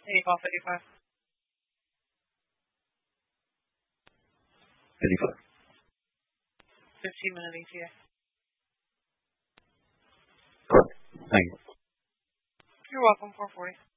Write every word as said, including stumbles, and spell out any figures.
eighty-five, fifty-five. fifty-five. fifteen minute E T A. Correct. Thank you. You're welcome, four forty.